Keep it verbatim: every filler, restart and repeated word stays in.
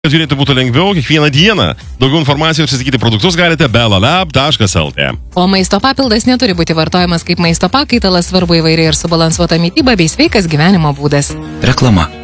Kad žiūrėti būtų lengviau kiekvieną dieną. Daugiau informacijos įsigyti produktus galite belalab taškas lt. O maisto papildas neturi būti vartojamas kaip maisto pakaitalas, svarbu įvairiai ir subalansuota mytyba bei sveikas gyvenimo būdas. Reklama.